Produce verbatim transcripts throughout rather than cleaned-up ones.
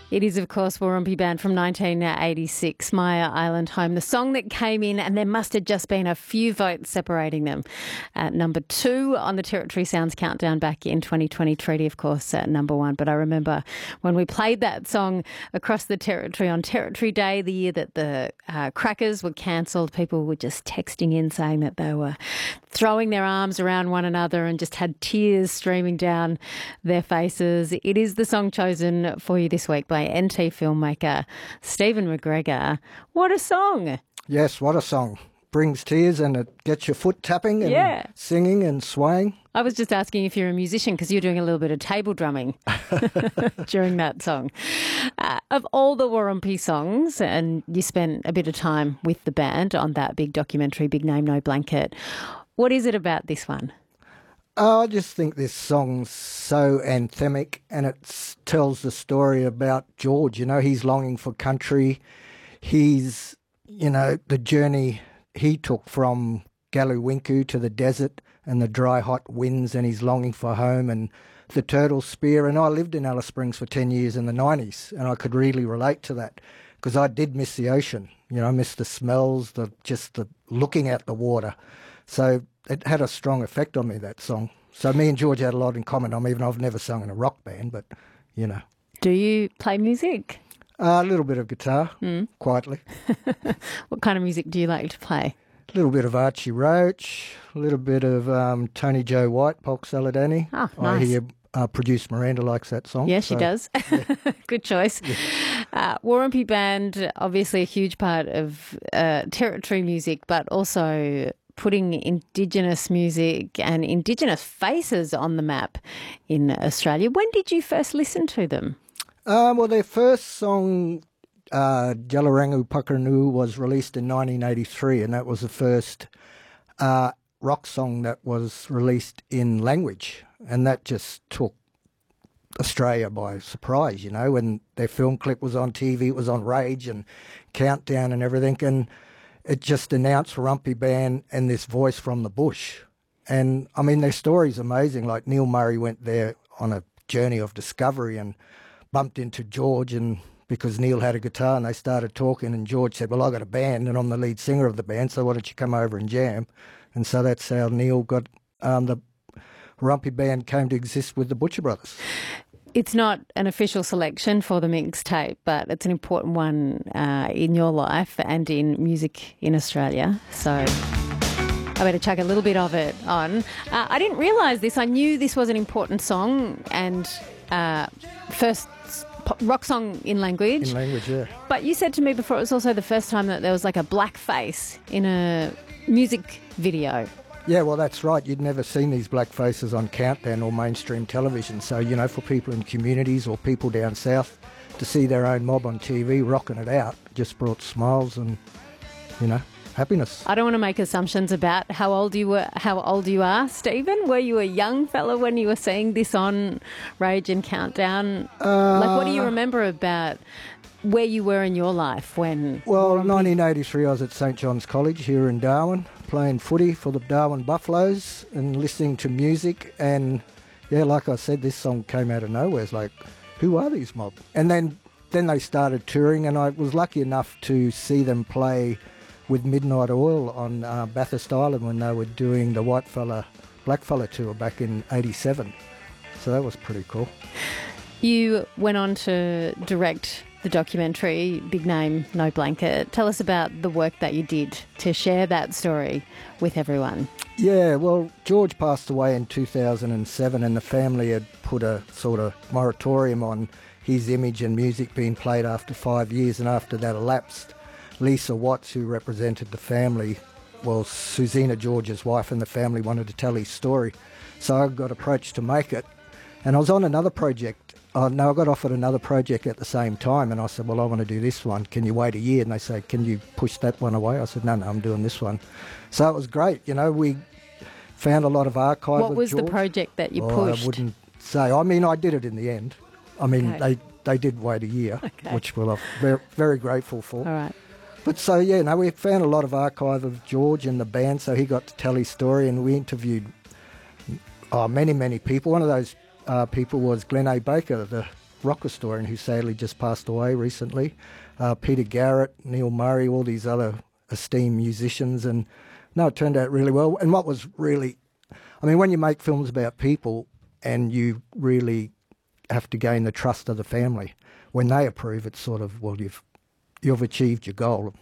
It is, of course, Warumpi Band from nineteen eighty-six, Maya Island Home, the song that came in, and there must have just been a few votes separating them. At number two on the Territory Sounds Countdown back in twenty twenty, Treaty, of course, at number one. But I remember when we played that song across the Territory on Territory Day, the year that the uh, Crackers were cancelled, people were just texting in saying that they were throwing their arms around one another and just had tears streaming down their faces. It is the song chosen for you this week by N T filmmaker Stephen McGregor. What a song! Yes, what a song. Brings tears and it gets your foot tapping and yeah. singing and swaying. I was just asking if you're a musician because you're doing a little bit of table drumming during that song. Uh, of all the Warumpi songs, and you spent a bit of time with the band on that big documentary, Big Name No Blanket, what is it about this one? Oh, I just think this song's so anthemic and it tells the story about George. You know, he's longing for country. He's, you know, the journey he took from Galluwinku to the desert and the dry, hot winds, and he's longing for home and the turtle spear. And I lived in Alice Springs for ten years in the nineties, and I could really relate to that because I did miss the ocean. You know, I miss the smells, the just the looking at the water. So it had a strong effect on me, that song. So me and George had a lot in common. I mean, even I've never sung in a rock band, but, you know. Do you play music? Uh, a little bit of guitar, mm. quietly. What kind of music do you like to play? A little bit of Archie Roach, a little bit of um, Tony Joe White, Polk Saladani. Oh, nice. I hear uh, producer Miranda likes that song. Yeah, she so, does. Yeah. Good choice. Yeah. Uh, Warumpi Band, obviously a huge part of uh, Territory music, but also putting Indigenous music and Indigenous faces on the map in Australia. When did you first listen to them? Uh, well, their first song, uh, Jalarangu Pukaranu, was released in nineteen eighty-three, and that was the first uh, rock song that was released in language, and that just took Australia by surprise, you know. When their film clip was on T V, it was on Rage and Countdown and everything, and it just announced Warumpi Band and this voice from the bush. And, I mean, their story's amazing. Like, Neil Murray went there on a journey of discovery and bumped into George, and because Neil had a guitar and they started talking, and George said, well, I got a band and I'm the lead singer of the band, so why don't you come over and jam? And so that's how Neil got um, the Warumpi Band came to exist with the Butcher Brothers. It's not an official selection for the mixtape, but it's an important one uh, in your life and in music in Australia. So I better chuck a little bit of it on. Uh, I didn't realise this. I knew this was an important song and uh, first rock song in language. In language, yeah. But you said to me before it was also the first time that there was like a black face in a music video. Yeah, well, that's right. You'd never seen these black faces on Countdown or mainstream television. So, you know, for people in communities or people down south to see their own mob on T V rocking it out just brought smiles and, you know, happiness. I don't want to make assumptions about how old you were, how old you are, Stephen. Were you a young fella when you were seeing this on Rage and Countdown? Uh, like, what do you remember about where you were in your life when... Well, in nineteen eighty-three, I was at St John's College here in Darwin, playing footy for the Darwin Buffaloes and listening to music. And, yeah, like I said, this song came out of nowhere. It's like, who are these mob? And then, then they started touring, and I was lucky enough to see them play with Midnight Oil on uh, Bathurst Island when they were doing the White Fella, Black Fella tour back in eighty-seven. So that was pretty cool. You went on to direct the documentary Big Name No Blanket. Tell us about the work that you did to share that story with everyone. Yeah, well, George passed away in two thousand seven, and the family had put a sort of moratorium on his image and music being played after five years, and after that elapsed, Lisa Watts, who represented the family, well, Susina George's wife, and the family wanted to tell his story. So I got approached to make it, and I was on another project. Oh, no, I got offered another project at the same time, and I said, well, I want to do this one. Can you wait a year? And they said, can you push that one away? I said, no, no, I'm doing this one. So it was great. You know, we found a lot of archive. What was George. the project that you oh, pushed? I wouldn't say. I mean, I did it in the end. I mean, okay. they, they did wait a year, okay. which we're very, very grateful for. All right. But so, yeah, no, we found a lot of archive of George and the band, so he got to tell his story, and we interviewed oh, many, many people. One of those uh, people was Glenn A. Baker, the rock historian who sadly just passed away recently. Uh, Peter Garrett, Neil Murray, all these other esteemed musicians. And no, it turned out really well. And what was really, I mean, when you make films about people and you really have to gain the trust of the family, when they approve, it's sort of, well, you've you've achieved your goal.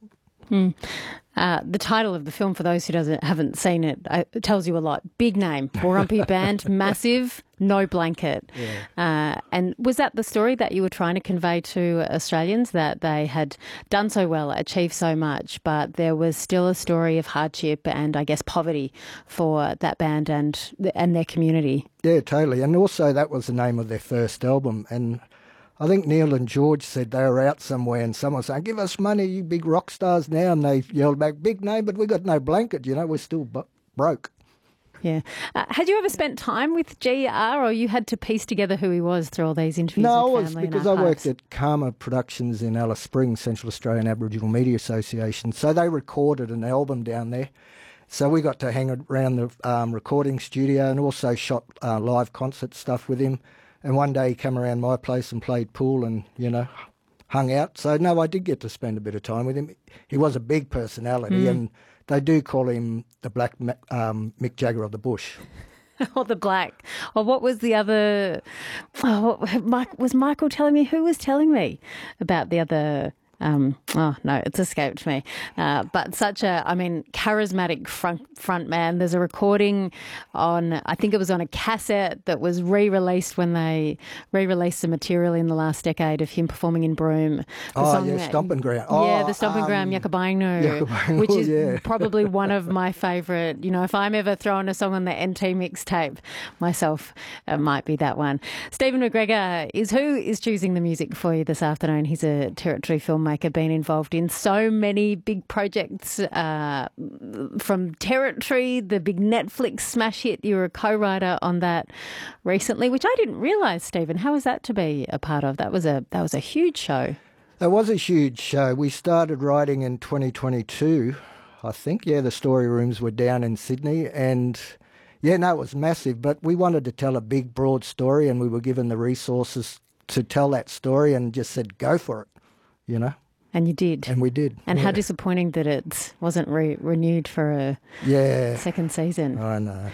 Mm. Uh, the title of the film, for those who doesn't haven't seen it, uh, it tells you a lot. Big name, Warumpi Band, massive, no blanket. Yeah. Uh, and was that the story that you were trying to convey to Australians, that they had done so well, achieved so much, but there was still a story of hardship and, I guess, poverty for that band and and their community? Yeah, totally. And also that was the name of their first album. And I think Neil and George said they were out somewhere and someone was saying, give us money, you big rock stars now. And they yelled back, big name, but we got no blanket, you know, we're still b- broke. Yeah. Uh, had you ever spent time with G R, or you had to piece together who he was through all these interviews no, with it was family because and I worked archives? at Karma Productions in Alice Springs, Central Australian Aboriginal Media Association. So they recorded an album down there. So we got to hang around the um, recording studio and also shot uh, live concert stuff with him. And one day he came around my place and played pool and, you know, hung out. So, no, I did get to spend a bit of time with him. He was a big personality, Mm. and they do call him the Black um, Mick Jagger of the bush. Or the black. Or what was the other... Oh, what, Mike, was Michael telling me? Who was telling me about the other... Um, oh, no, it's escaped me. Uh, but such a, I mean, charismatic front, front man. There's a recording on, I think it was on a cassette that was re-released when they re-released the material in the last decade of him performing in Broome. The Oh, song yeah, that- Stomping Ground. yeah, Oh, the Stomping um, Ground, Yakabainu, Yakabainu, which is yeah. probably one of my favourite, you know, if I'm ever throwing a song on the N T mixtape myself, it might be that one. Stephen McGregor is who is choosing the music for you this afternoon. He's a Territory filmmaker, been involved in so many big projects, uh, from Territory, the big Netflix smash hit. You were a co-writer on that recently, which I didn't realise, Stephen. How was that to be a part of? That was a that was a huge show. That was a huge show. We started writing in twenty twenty-two, I think. Yeah, the story rooms were down in Sydney and, yeah, no, it was massive. But we wanted to tell a big, broad story and we were given the resources to tell that story and just said, go for it, you know. And you did. And we did. And yeah. how disappointing that it wasn't re- renewed for a Yeah. second season. I know.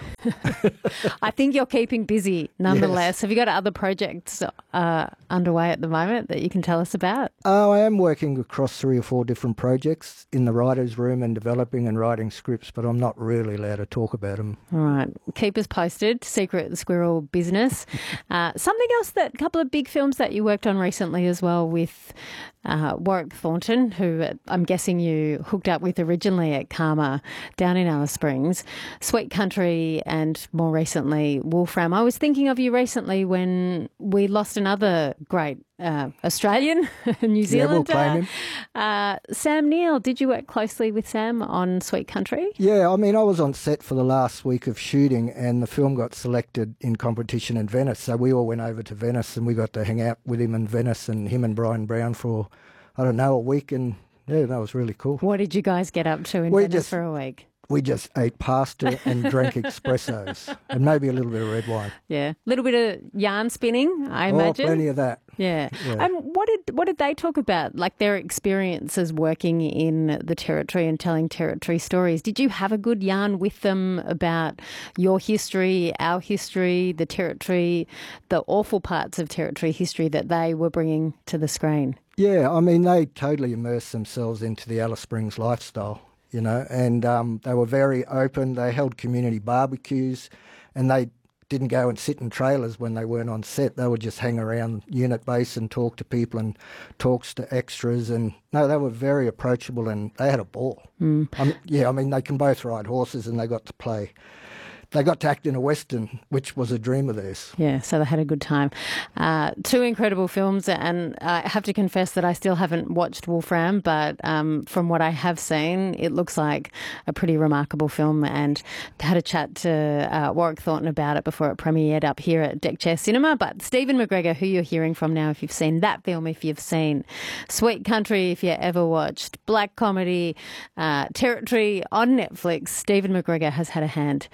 I think you're keeping busy nonetheless. Yes. Have you got other projects uh, underway at the moment that you can tell us about? Oh, I am working across three or four different projects in the writer's room and developing and writing scripts, but I'm not really allowed to talk about them. All right. Keep us posted. Secret Squirrel Business. Uh, something else, that a couple of big films that you worked on recently as well with uh, Warwick Thornton, who I'm guessing you hooked up with originally at Karma down in Alice Springs, Sweet Country, and more recently Wolfram. I was thinking of you recently when we lost another great uh, Australian, New Yeah, we'll Zealander, claim him. uh, Sam Neill. Did you work closely with Sam on Sweet Country? Yeah, I mean, I was on set for the last week of shooting and the film got selected in competition in Venice. So we all went over to Venice and we got to hang out with him in Venice and him and Brian Brown for, I don't know, a week. And yeah, that was really cool. What did you guys get up to in We Venice just- for a week? We just ate pasta and drank espressos and maybe a little bit of red wine. Yeah, a little bit of yarn spinning, I Oh, imagine. plenty of that. Yeah. Yeah. And what did what did they talk about? Like their experiences working in the Territory and telling Territory stories. Did you have a good yarn with them about your history, our history, the Territory, the awful parts of Territory history that they were bringing to the screen? Yeah, I mean, they totally immersed themselves into the Alice Springs lifestyle, you know, and um, they were very open. They held community barbecues and they didn't go and sit in trailers when they weren't on set. They would just hang around unit base and talk to people and talks to extras. And no, they were very approachable and they had a ball. Mm. I mean, yeah, I mean, they can both ride horses and they got to play. They got to act in a Western, which was a dream of theirs. Yeah, so they had a good time. Uh, two incredible films, and I have to confess that I still haven't watched Wolfram, but um, from what I have seen, it looks like a pretty remarkable film, and had a chat to uh, Warwick Thornton about it before it premiered up here at Deck Chair Cinema. But Stephen McGregor, who you're hearing from now, if you've seen that film, if you've seen Sweet Country, if you ever watched Black Comedy, uh, Territory on Netflix, Stephen McGregor has had a hand in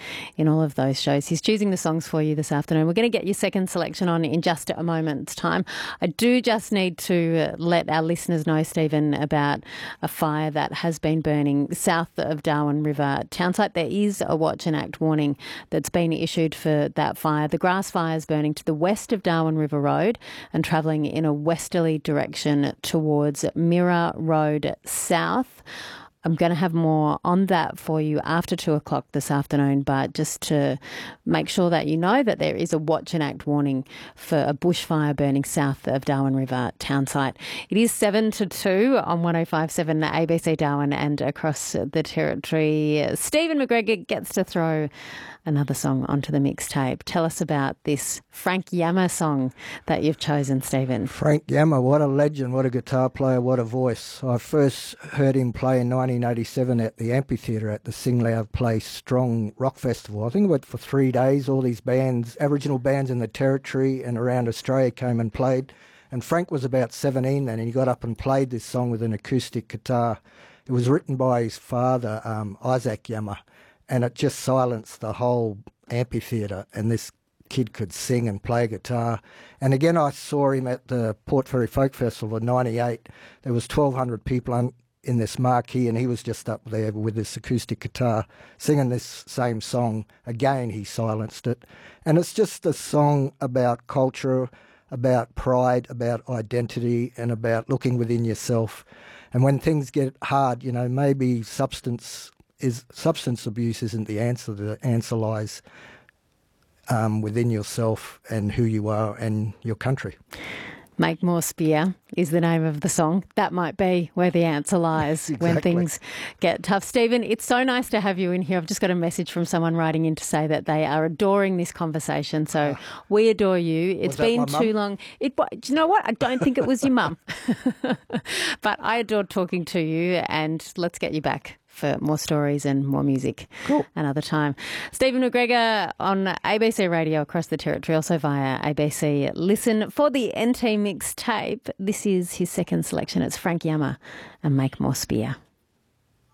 all of those shows. He's choosing the songs for you this afternoon. We're going to get your second selection on in just a moment's time. I do just need to let our listeners know, Stephen, about a fire that has been burning south of Darwin River townsite. There is a Watch and Act warning that's been issued for that fire. The grass fire is burning to the west of Darwin River Road and travelling in a westerly direction towards Mirror Road South. I'm going to have more on that for you after two o'clock this afternoon, but just to make sure that you know that there is a Watch and Act warning for a bushfire burning south of Darwin River townsite. It is seven to two on one oh five point seven A B C Darwin and across the Territory. Stephen McGregor gets to throw another song onto the mixtape. Tell us about this Frank Yammer song that you've chosen, Stephen. Frank Yammer, what a legend, what a guitar player, what a voice. I first heard him play in nineteen eighty-seven at the amphitheatre at the Sing Loud Play Strong Rock Festival. I think it went for three days. All these bands, Aboriginal bands in the Territory and around Australia came and played. And Frank was about seventeen then, and he got up and played this song with an acoustic guitar. It was written by his father, um, Isaac Yammer, and it just silenced the whole amphitheatre, and this kid could sing and play guitar. And again, I saw him at the Port Fairy Folk Festival in ninety-eight. There was twelve hundred people on, in this marquee, and he was just up there with this acoustic guitar singing this same song. Again, he silenced it. And it's just a song about culture, about pride, about identity, and about looking within yourself. And when things get hard, you know, maybe substance is substance abuse isn't the answer. The answer lies um, within yourself and who you are and your country. Make More Spear is the name of the song. That might be where the answer lies Exactly. when things get tough. Stephen, it's so nice to have you in here. I've just got a message from someone writing in to say that they are adoring this conversation. So oh. we adore you. It's been too long. It, do you know what? I don't think it was your mum. But I adored talking to you, and let's get you back for more stories and more music cool. another time. Stephen McGregor on A B C Radio across the Territory, also via A B C Listen. For the N T mixtape, this is his second selection. It's Frank Yammer and Make More Spear.